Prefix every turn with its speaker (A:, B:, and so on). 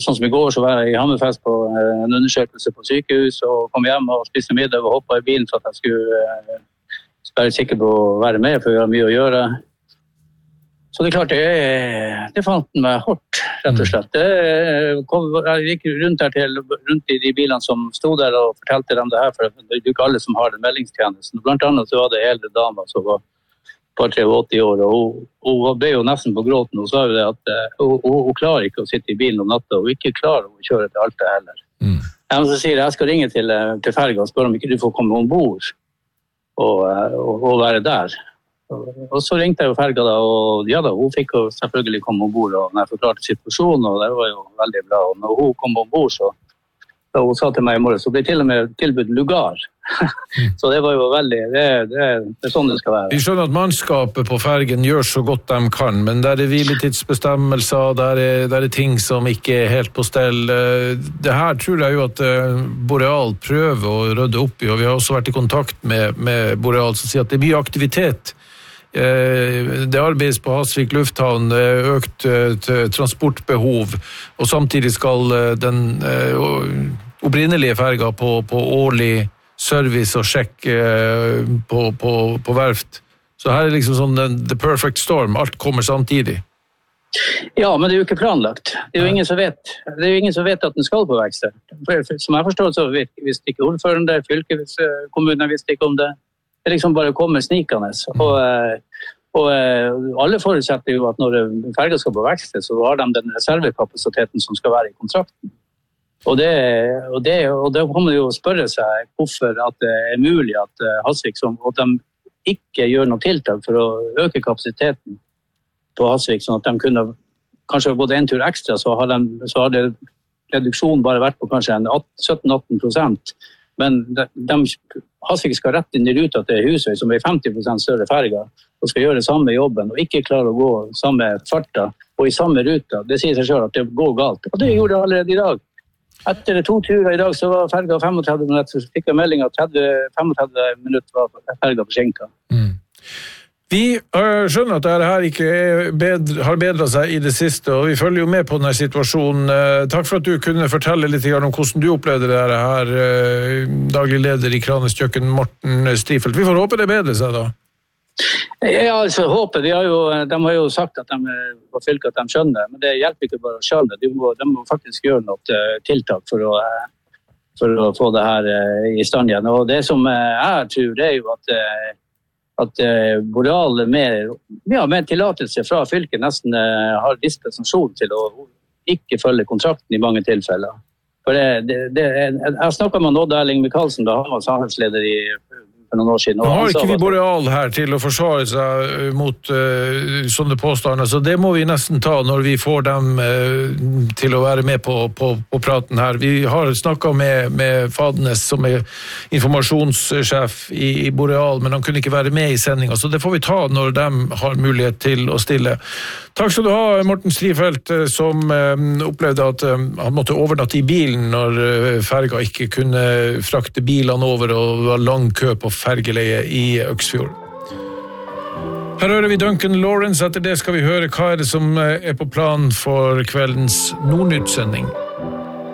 A: Sånn som i går så var jeg i Hammerfest på en undersøkelse på sykehus og kom hjem og spiste middag og hoppet i bilen for at jeg skulle være sikker på å være med, for vi har mye å gjøre. Så det er klart, det fant meg hardt, rett og slett. Jeg gikk rundt i de bilene som stod der og fortalte dem det her, for det er jo ikke alle som har den meldingstjenesten. Blant annet så var det eldre dame som var par 83 år, og hun ble jo nesten på gråten. Hun sa jo det at hun klarer ikke å sitte i bilen om natta, og ikke klarer å kjøre til Alta heller. Så sier jeg skal ringe til ferga og spørre om ikke du får komme ombord og være der. Og så ringte jeg jo ferga da, og ja da, hun fikk jo selvfølgelig komme ombord, og når jeg forklarte situasjonen, og det var jo veldig bra. Og når hun kom ombord, så da hun sa til meg i morgen, så ble til og med tilbudt lugar. Så det var jo veldig, det er sånn det skal være.
B: Vi skjønner at mannskapet på fergen gjør så godt de kan, men der er hviletidsbestemmelser, der er ting som ikke er helt på stell. Det her tror jeg jo at Boreal prøver å rydde opp i, og vi har også vært i kontakt med Boreal som sier at det er mye aktivitet. Det arbeides på Hasvik lufthavn, økt transportbehov, og samtidig skal den opprinnelige ferga på årlig service og sjekk på verft. Så her er liksom sånn the perfect storm, alt kommer samtidig.
A: Ja, men det er jo ikke planlagt. Det er jo ingen som vet. Det er jo ingen som vet at den skal på verksted. Som jeg forstår så visste ikke ordførende, fylkeskommunen visste ikke om det. Det liksom bare kommer snikende. Og alle forutsetter jo at når ferga skal på verksted, så har de den reservekapasiteten som skal være i kontrakten. Og da kommer jo å spørre seg hvorfor at det er mulig at Hasvik, at de ikke gjør noe tiltak for å øke kapasiteten på Hasvik, sånn at de kunne kanskje gått en tur ekstra, så har det reduksjonen bare vært på kanskje 17-18%. Men Hasvik skal rett inn i ruta til Husøy, som er 50% større ferga, og skal gjøre samme jobben, og ikke klare å gå samme farta og i samme ruta. Det sier seg selv at det går galt. Og det gjorde det allerede i dag. Etter 2 turer i dag så var ferga 35 minutter, så fikk jeg melding at 35 minutter var ferga forsinket.
B: Vi skjønner at dette her ikke har bedret seg i det siste, og vi følger jo med på denne situasjonen. Takk for at du kunne fortelle litt om hvordan du opplevde det her, daglig leder i Kranes Kjøkken, Morten Strifeldt. Vi får håpe det bedrer seg da.
A: Ja, altså håper. De har jo sagt at de på fylket at de skjønner, men det hjelper ikke bare å skjønne. De må faktisk gjøre noe tiltak for å få det her i stand igjen. Og det som jeg tror, det er jo at Boreal med tillatelse fra fylket nesten har dispensasjon til å ikke følge kontrakten i mange tilfeller. For jeg snakket med Odd Erling Michaelsen da han var samfunnsleder for noen år siden.
B: Nå har ikke vi Boreal her til å forsvare seg mot sånne påstander, så det må vi nesten ta når vi får dem til å være med på praten her. Vi har snakket med Fadnes, som er informasjonssjef i Boreal, men han kunne ikke være med i sendingen, så det får vi ta når de har mulighet til å stille. Takk skal du ha, Morten Strifeldt, som opplevde at han måtte overnatte i bilen når ferga ikke kunne frakte bilene over, og det var lang kø på fergeleie i Øksfjord. Her hører vi Duncan Lawrence. Etter det skal vi høre hva er det som er på plan for kveldens Nordnytt-sending.